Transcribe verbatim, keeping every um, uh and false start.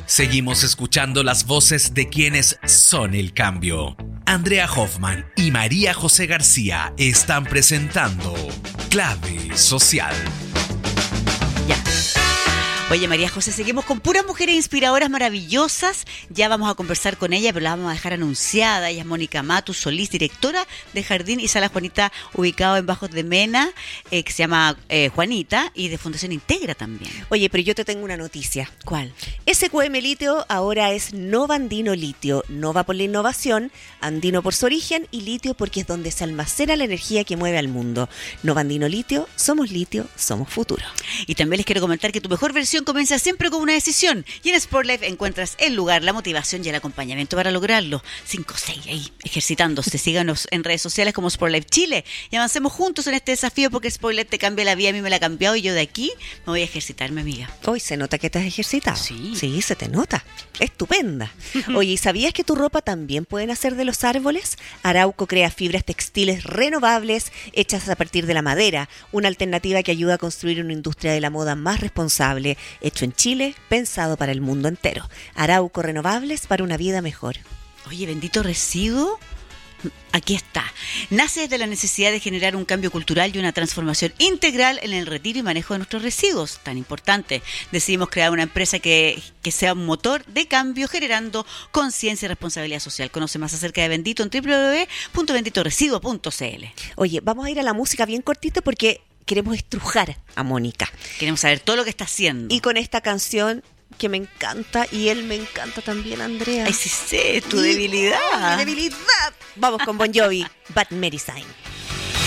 Seguimos escuchando las voces de quienes son el cambio. Andrea Hoffman y María José García están presentando Clave Social. Ya. Oye, María José, seguimos con puras mujeres inspiradoras maravillosas. Ya vamos a conversar con ella, pero la vamos a dejar anunciada. Ella es Mónica Matus Solís, directora de Jardín y Sala Juanita, ubicado en Bajos de Mena, eh, que se llama eh, Juanita, y de Fundación Integra también. Oye, pero yo te tengo una noticia. ¿Cuál? S Q M Litio ahora es Nova Andino Litio. Nova por la innovación, Andino por su origen y Litio porque es donde se almacena la energía que mueve al mundo. Nova Andino Litio, somos litio, somos futuro. Y también les quiero comentar que tu mejor versión comienza siempre con una decisión. Y en Sportlife encuentras el lugar, la motivación y el acompañamiento para lograrlo. cinco seis ahí, ejercitándose. Síganos en redes sociales como Sportlife Chile. Y avancemos juntos en este desafío porque Sportlife te cambia la vida. A mí me la ha cambiado y yo de aquí me voy a ejercitarme, amiga. Hoy se nota que te has ejercitado. Sí. Sí, se te nota. Estupenda. Oye, ¿y sabías que tu ropa también puede nacer de los árboles? Arauco crea fibras textiles renovables hechas a partir de la madera. Una alternativa que ayuda a construir una industria de la moda más responsable. Hecho en Chile, pensado para el mundo entero. Arauco Renovables para una vida mejor. Oye, bendito residuo. Aquí está. Nace desde la necesidad de generar un cambio cultural y una transformación integral en el retiro y manejo de nuestros residuos, tan importante. Decidimos crear una empresa que, que sea un motor de cambio, generando conciencia y responsabilidad social. Conoce más acerca de Bendito en doble u doble u doble u punto bendito residuo punto c l. Oye, vamos a ir a la música bien cortito porque queremos estrujar a Mónica. Queremos saber todo lo que está haciendo. Y con esta canción que me encanta y él me encanta también, Andrea. Ay, sí sé, tu Y- debilidad. ¡Oh, mi debilidad! Vamos con Bon Jovi, Bad Medicine.